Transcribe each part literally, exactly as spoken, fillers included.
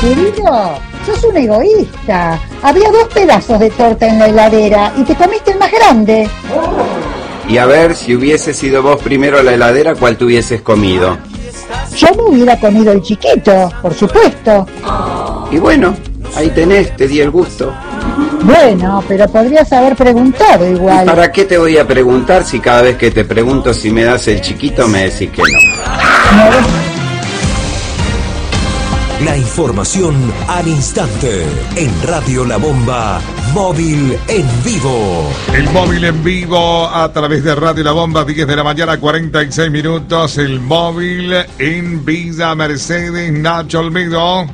Querido, sos un egoísta. Había dos pedazos de torta en la heladera y te comiste el más grande. Y a ver, si hubiese sido vos primero a la heladera, ¿cuál te hubieses comido? Yo me hubiera comido el chiquito, por supuesto. Y bueno, ahí tenés, te di el gusto. Bueno, pero podrías haber preguntado igual. ¿Y para qué te voy a preguntar si cada vez que te pregunto si me das el chiquito me decís que no? No. La información al instante en Radio La Bomba, móvil en vivo. El móvil en vivo a través de Radio La Bomba, diez de la mañana, cuarenta y seis minutos. El móvil en Villa Mercedes, Nacho Olmedo.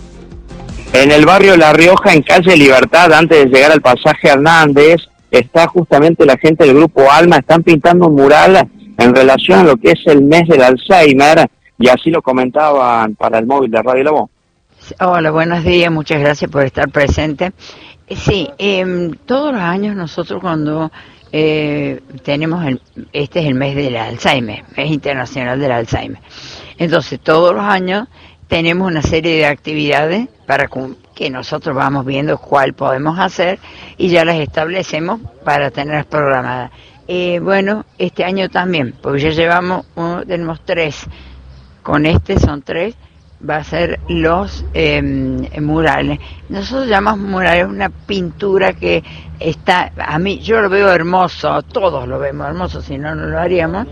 En el barrio La Rioja, en calle Libertad, antes de llegar al pasaje Hernández, está justamente la gente del grupo Alma, están pintando un mural en relación a lo que es el mes del Alzheimer. Y así lo comentaban para el móvil de Radio La Bomba. Hola, buenos días, muchas gracias por estar presente. Sí, eh, todos los años nosotros cuando eh, tenemos, el, este es el mes del Alzheimer, mes internacional del Alzheimer. Entonces todos los años tenemos una serie de actividades para que nosotros vamos viendo cuál podemos hacer y ya las establecemos para tenerlas programadas. Eh, bueno, este año también, porque ya llevamos, uno, tenemos tres. Con este son tres, va a ser los eh, murales. Nosotros llamamos murales una pintura que está, a mí, yo lo veo hermoso, todos lo vemos hermoso, si no, no lo haríamos,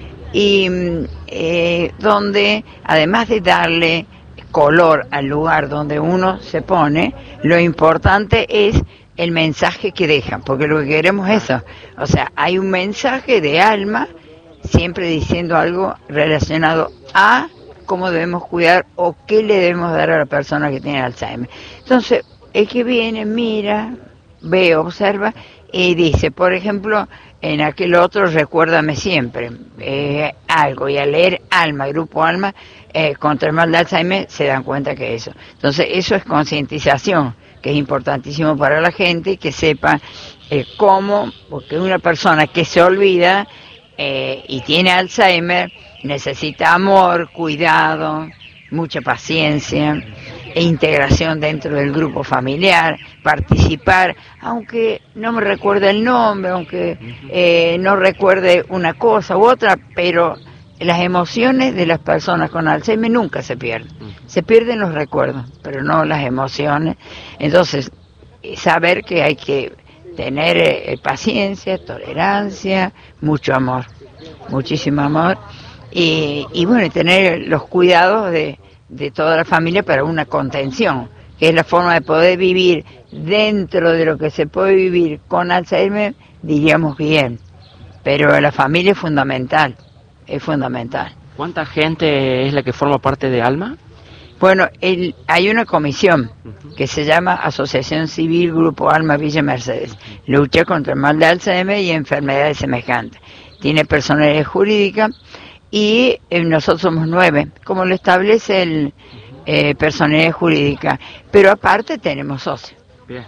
y eh, donde, además de darle color al lugar donde uno se pone, lo importante es el mensaje que dejan, porque lo que queremos es eso, o sea, hay un mensaje de alma, siempre diciendo algo relacionado a cómo debemos cuidar o qué le debemos dar a la persona que tiene Alzheimer. Entonces, el que viene, mira, ve, observa y dice, por ejemplo, en aquel otro, recuérdame siempre, eh, algo, y al leer Alma, Grupo Alma, eh, contra el mal de Alzheimer, se dan cuenta que eso. Entonces, eso es concientización, que es importantísimo para la gente, que sepa eh, cómo, porque una persona que se olvida, Eh, y tiene Alzheimer, necesita amor, cuidado, mucha paciencia e integración dentro del grupo familiar, participar, aunque no me recuerde el nombre, aunque eh, no recuerde una cosa u otra, pero las emociones de las personas con Alzheimer nunca se pierden. Se pierden los recuerdos, pero no las emociones. Entonces, saber que hay que tener eh, paciencia, tolerancia, mucho amor, muchísimo amor, y, y bueno, tener los cuidados de, de toda la familia para una contención, que es la forma de poder vivir dentro de lo que se puede vivir con Alzheimer, diríamos bien, pero la familia es fundamental, es fundamental. ¿Cuánta gente es la que forma parte de Alma? Bueno, el, hay una comisión que se llama Asociación Civil Grupo Alma Villa Mercedes. Lucha contra el mal de Alzheimer y enfermedades semejantes. Tiene personalidad jurídica y eh, nosotros somos nueve, como lo establece el eh, personalidad jurídica. Pero aparte tenemos socios. Bien.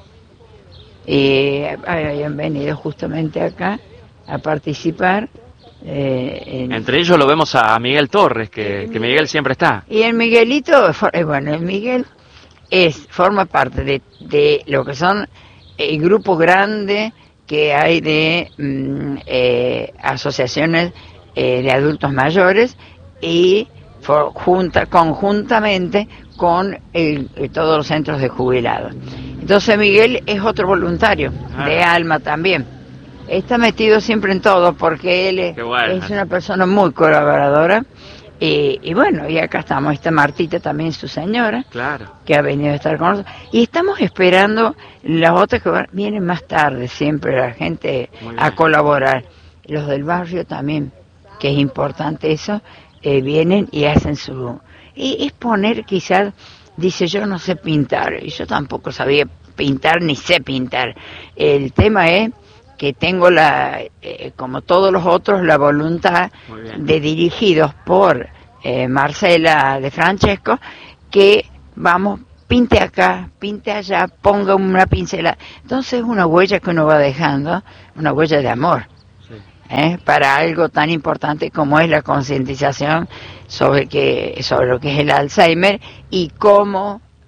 Y hayan venido justamente acá a participar. Eh, en... Entre ellos lo vemos a Miguel Torres, que, que Miguel siempre está. Y el Miguelito, eh, bueno, el Miguel es forma parte de, de lo que son el grupo grande que hay de mm, eh, asociaciones eh, de adultos mayores y for, junta, conjuntamente con el, todos los centros de jubilados. Entonces Miguel es otro voluntario ah. de Alma también. Está metido siempre en todo porque él es, bueno. es una persona muy colaboradora y, y bueno, y acá estamos, está Martita también, su señora, claro, que ha venido a estar con nosotros y estamos esperando las otras que vienen más tarde, siempre la gente a colaborar, los del barrio también, que es importante eso, eh, vienen y hacen su... y es poner quizás, dice yo no sé pintar, y yo tampoco sabía pintar ni sé pintar, el tema es que tengo la, eh, como todos los otros, la voluntad de dirigidos por eh, Marcela de Francesco, que vamos, pinte acá, pinte allá, ponga una pincelada. Entonces es una huella que uno va dejando, una huella de amor, sí. ¿eh? Para algo tan importante como es la concientización sobre, que, sobre lo que es el Alzheimer y cómo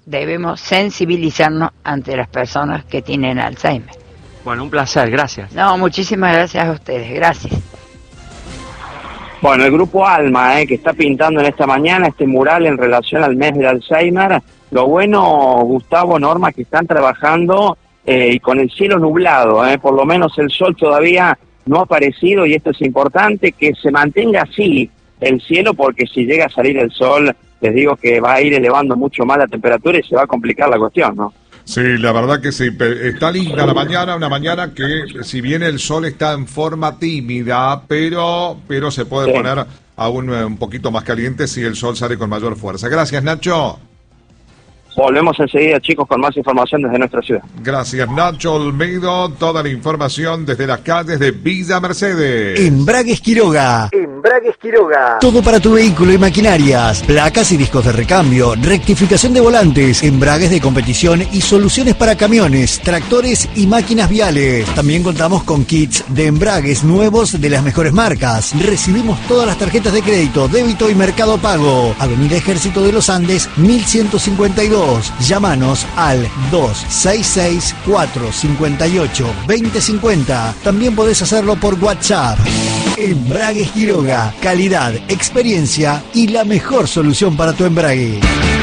debemos sensibilizarnos ante las personas que tienen Alzheimer. Bueno, un placer, gracias. No, muchísimas gracias a ustedes, gracias. Bueno, el grupo Alma, eh, que está pintando en esta mañana este mural en relación al mes del Alzheimer. Lo bueno, Gustavo, Norma, que están trabajando eh, y con el cielo nublado, eh, por lo menos el sol todavía no ha aparecido, y esto es importante, que se mantenga así el cielo, porque si llega a salir el sol, les digo que va a ir elevando mucho más la temperatura y se va a complicar la cuestión, ¿no? Sí, la verdad que sí, está linda la mañana, una mañana que si bien el sol está en forma tímida, pero pero se puede sí. poner aún un poquito más caliente si el sol sale con mayor fuerza. Gracias, Nacho. Volvemos enseguida, chicos, con más información desde nuestra ciudad. Gracias, Nacho Olmedo. Toda la información desde las calles de Villa Mercedes. Embragues Quiroga. Embragues Quiroga. Todo para tu vehículo y maquinarias. Placas y discos de recambio. Rectificación de volantes. Embragues de competición y soluciones para camiones, tractores y máquinas viales. También contamos con kits de embragues nuevos de las mejores marcas. Recibimos todas las tarjetas de crédito, débito y Mercado Pago. Avenida Ejército de los Andes, mil ciento cincuenta y dos. Llámanos al dos seis seis, cuatro cinco ocho, dos cero cinco cero. También podés hacerlo por WhatsApp. Embragues Quiroga. Calidad, experiencia y la mejor solución para tu embrague.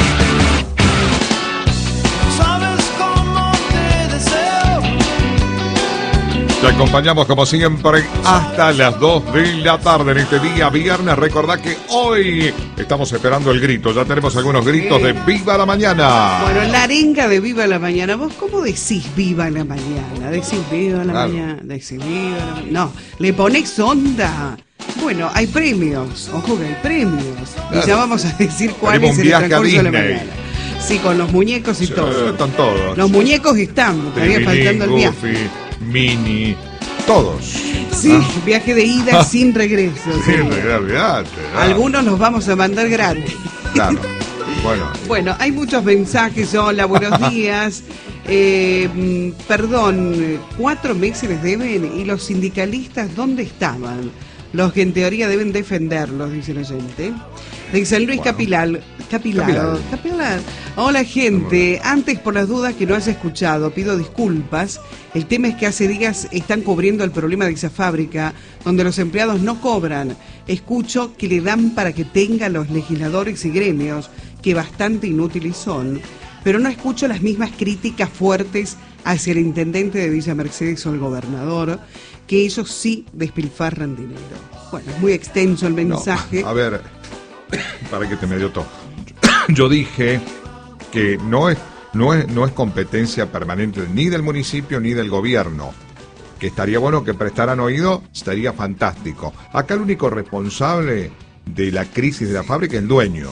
Te acompañamos como siempre hasta las dos de la tarde en este día viernes. Recordá que hoy estamos esperando el grito. Ya tenemos algunos gritos sí. de Viva la Mañana. Bueno, la arenga de Viva la Mañana. ¿Vos cómo decís Viva la Mañana? ¿Decís Viva la claro. Mañana? ¿Decís Viva la Mañana? No, le ponés onda. Bueno, hay premios. Ojo que hay premios. Claro. Y ya vamos a decir cuáles en el transcurso de la mañana. Sí, con los muñecos y sí, todo. Están todos. Los muñecos están. Estaría faltando el viaje. Mini, todos. Sí, ¿ah? Viaje de ida sin regreso. Sí, sí. Regreso, algunos los vamos a mandar gratis. Claro, bueno. Bueno, hay muchos mensajes. Hola, buenos días. Eh, perdón, cuatro meses les deben, y los sindicalistas, ¿dónde estaban? Los que en teoría deben defenderlos, dice la gente. De San Luis bueno. Capilar, Capilar, Capilar. Hola gente, antes por las dudas que no has escuchado, pido disculpas. El tema es que hace días están cubriendo el problema de esa fábrica donde los empleados no cobran. Escucho que le dan para que tengan los legisladores y gremios, que bastante inútiles son, pero no escucho las mismas críticas fuertes hacia el intendente de Villa Mercedes o el gobernador, que ellos sí despilfarran dinero. Bueno, es muy extenso el mensaje. No, a ver, para que te me dio todo. Yo dije que no es, no es, no es competencia permanente ni del municipio ni del gobierno. Que estaría bueno que prestaran oído, estaría fantástico. Acá el único responsable de la crisis de la fábrica es el dueño.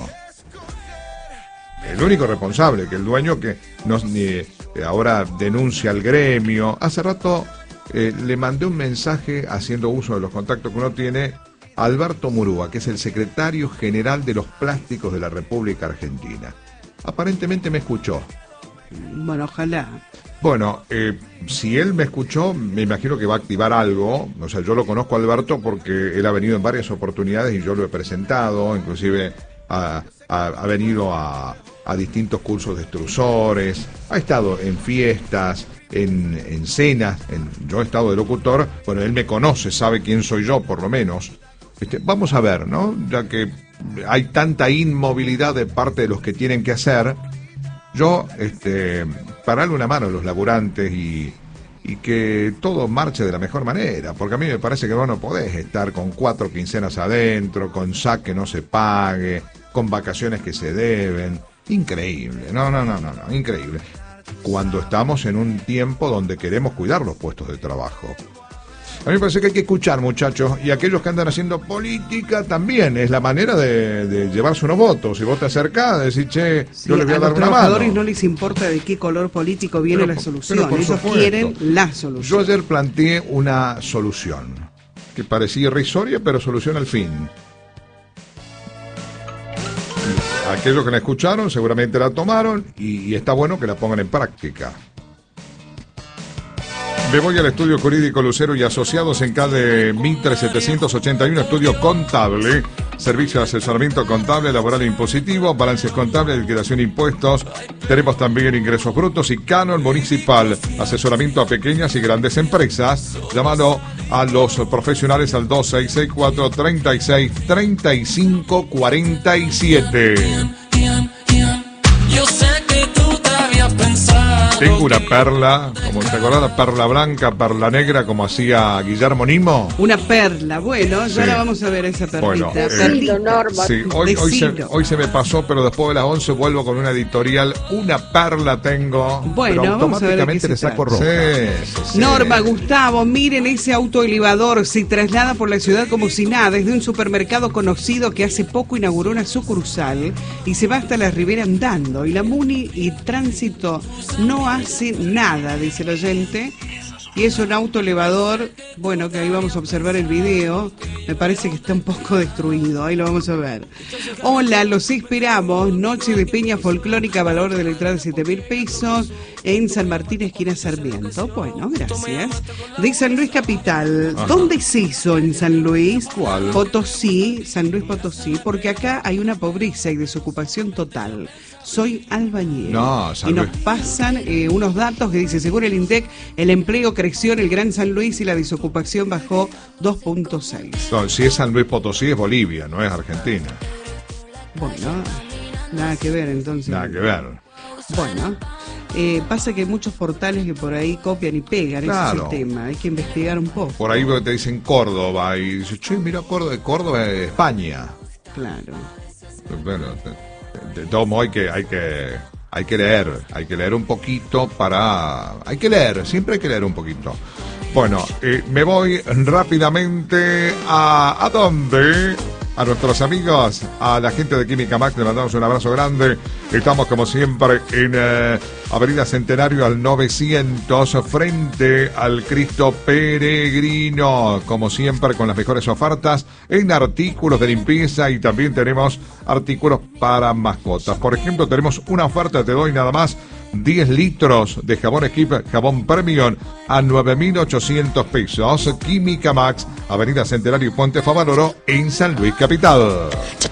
El único responsable, que el dueño que nos, ni, ahora denuncia al gremio. Hace rato eh, le mandé un mensaje haciendo uso de los contactos que uno tiene a Alberto Murúa, que es el secretario general de los plásticos de la República Argentina. Aparentemente me escuchó. Bueno, ojalá. Bueno, eh, si él me escuchó, me imagino que va a activar algo. O sea, yo lo conozco a Alberto porque él ha venido en varias oportunidades y yo lo he presentado, inclusive ha, ha, ha venido a, a distintos cursos de extrusores, ha estado en fiestas, en, en cenas, en, yo he estado de locutor. Bueno, él me conoce, sabe quién soy yo, por lo menos. Este, vamos a ver, ¿no? Ya que hay tanta inmovilidad de parte de los que tienen que hacer, yo, este, pararle una mano a los laburantes y, y que todo marche de la mejor manera, porque a mí me parece que vos no podés estar con cuatro quincenas adentro, con S A C que no se pague, con vacaciones que se deben. Increíble, no, no, no, no, no, increíble. Cuando estamos en un tiempo donde queremos cuidar los puestos de trabajo. A mí me parece que hay que escuchar, muchachos, y aquellos que andan haciendo política también, es la manera de, de llevarse unos votos. Si vos te acercás, decís, che, sí, yo les voy a, a dar una mano. A los trabajadores no les importa de qué color político viene pero, la solución, ellos supuesto. quieren la solución. Yo ayer planteé una solución, que parecía irrisoria, pero solución al fin. Aquellos que la escucharon seguramente la tomaron, y, y está bueno que la pongan en práctica. Me voy al estudio jurídico Lucero y Asociados en calle Mitre setecientos ochenta y uno, estudio contable, servicio de asesoramiento contable, laboral e impositivo, balances contables, liquidación de impuestos. Tenemos también ingresos brutos y canon municipal, asesoramiento a pequeñas y grandes empresas. Llámalo a los profesionales al dos seis seis cuatro, treinta y seis, treinta y cinco, cuarenta y siete. Yo sé que tú te habías pensado. Tengo una perla, como te acordás, la perla blanca, perla negra, como hacía Guillermo Nimo. Una perla, bueno, ya Sí. la vamos a ver esa perlita. Bueno, eh, Perlita. Norma. Sí, hoy, hoy, se, Decilo. hoy se me pasó, pero después de las once vuelvo con una editorial. Una perla tengo. Bueno, pero vamos a ver de qué automáticamente se le saco trata. roja. Sí, sí, sí. Norma, Gustavo, miren ese autoelevador, se traslada por la ciudad como si nada, desde un supermercado conocido que hace poco inauguró una sucursal y se va hasta la Ribera andando, y la Muni y Tránsito no hace nada, dice el oyente, y es un autoelevador, bueno, que ahí vamos a observar el video, me parece que está un poco destruido, ahí lo vamos a ver. Hola, los esperamos, noche de peña folclórica, valor de la entrada de siete mil pesos, en San Martín, esquina Sarmiento. Bueno, gracias. De San Luis Capital, Ajá. ¿dónde se hizo en San Luis? ¿Cuál? Potosí, San Luis Potosí, porque acá hay una pobreza y desocupación total. Soy albañil. No, San y nos Luis. pasan eh, unos datos que dice, según el INDEC, el empleo creció en el Gran San Luis y la desocupación bajó dos punto seis. No, si es San Luis Potosí es Bolivia, no es Argentina. Bueno, nada que ver entonces. Nada que ver. Bueno, eh, pasa que hay muchos portales que por ahí copian y pegan, Claro. ese es el tema, hay que investigar un poco. Por ahí te dicen Córdoba y dices, che, mira Córdoba, Córdoba es España. Claro. Bueno, de, de todos modos hay que, hay que, hay que leer, hay que leer un poquito para, hay que leer, siempre hay que leer un poquito. Bueno, eh, me voy rápidamente a, ¿a dónde? A nuestros amigos, a la gente de Química Max, le mandamos un abrazo grande. Estamos como siempre en eh, Avenida Centenario al novecientos, frente al Cristo Peregrino, como siempre con las mejores ofertas en artículos de limpieza, y también tenemos artículos para mascotas. Por ejemplo, tenemos una oferta, te doy nada más diez litros de jabón Skip, jabón Premium a nueve mil ochocientos pesos. Química Max, Avenida Centenario y Puente Favaloro en San Luis Capital.